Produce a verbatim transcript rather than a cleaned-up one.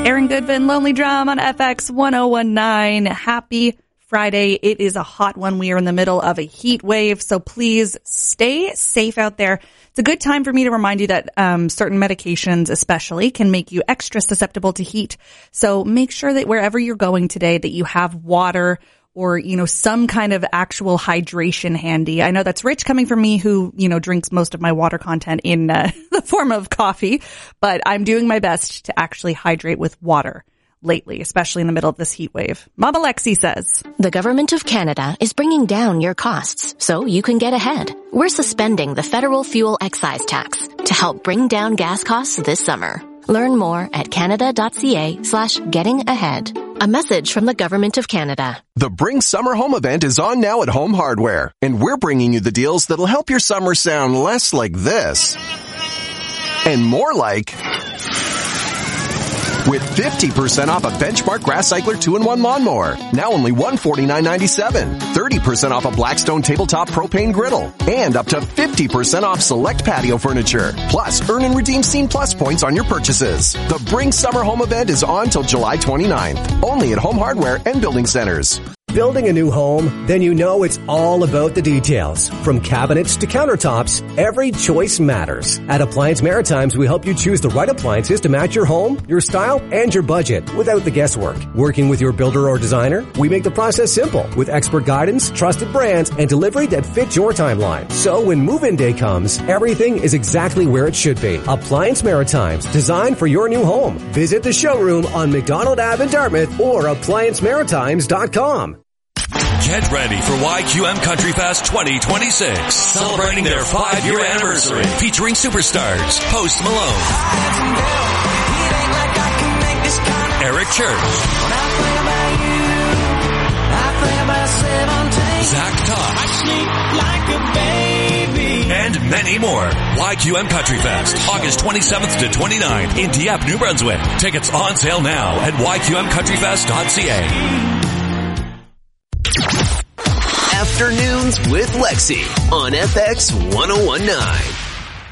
Aaron Goodvin, Lonely Drum on F X one oh one nine. Happy Friday. It is a hot one. We are in the middle of a heat wave, so please stay safe out there. It's a good time for me to remind you that um, certain medications especially can make you extra susceptible to heat. So make sure that wherever you're going today that you have water or, you know, some kind of actual hydration handy. I know that's rich coming from me who, you know, drinks most of my water content in uh, the form of coffee, but I'm doing my best to actually hydrate with water lately, especially in the middle of this heat wave. Mama Lexi says, the government of Canada is bringing down your costs so you can get ahead. We're suspending the federal fuel excise tax to help bring down gas costs this summer. Learn more at canada.ca slash getting ahead. A message from the Government of Canada. The Bring Summer Home event is on now at Home Hardware, and we're bringing you the deals that'll help your summer sound less like this and more like with fifty percent off a Benchmark Grass Cycler two in one lawnmower, now only one hundred forty-nine ninety-seven. thirty percent off a Blackstone Tabletop Propane Griddle, and up to fifty percent off select patio furniture. Plus, earn and redeem Scene Plus points on your purchases. The Bring Summer Home event is on till July twenty-ninth, only at Home Hardware and Building Centers. Building a new home? Then you know it's all about the details. From cabinets to countertops, every choice matters. At Appliance Maritimes, we help you choose the right appliances to match your home, your style, and your budget without the guesswork. Working with your builder or designer, we make the process simple with expert guidance, trusted brands, and delivery that fits your timeline. So when move-in day comes, everything is exactly where it should be. Appliance Maritimes, designed for your new home. Visit the showroom on McDonald Avenue in Dartmouth or appliance maritimes dot com. Get ready for Y Q M Country Fest twenty twenty-six, celebrating their five-year anniversary, featuring superstars Post Malone, Eric Church, Zach Tosh, and many more. Y Q M Country Fest, August twenty-seventh to twenty-ninth in Dieppe, New Brunswick. Tickets on sale now at y q m country fest dot c a. Afternoons with Lexi on F X one oh one nine.